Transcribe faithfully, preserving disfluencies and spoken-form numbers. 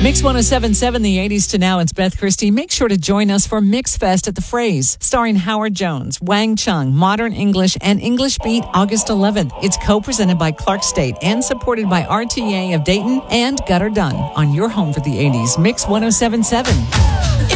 Mix one oh seven point seven, the eighties to now. It's Beth Christie. Make sure to join us for Mix Fest at the Phrase, starring Howard Jones, Wang Chung, Modern English, and English Beat, August eleventh. It's co-presented by Clark State and supported by R T A of Dayton and Gutter Dunn on your home for the eighties. Mix one oh seven point seven.